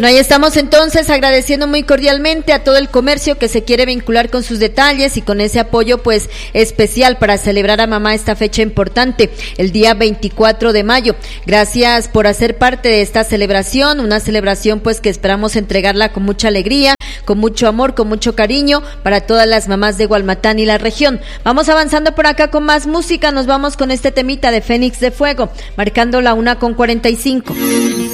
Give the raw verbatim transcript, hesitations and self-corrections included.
Bueno, ahí estamos entonces agradeciendo muy cordialmente a todo el comercio que se quiere vincular con sus detalles y con ese apoyo pues especial para celebrar a mamá esta fecha importante, el día veinticuatro de mayo. Gracias por hacer parte de esta celebración, una celebración pues que esperamos entregarla con mucha alegría, con mucho amor, con mucho cariño para todas las mamás de Gualmatán y la región. Vamos avanzando por acá con más música, nos vamos con este temita de Fénix de Fuego, marcando la una con cuarenta y cinco.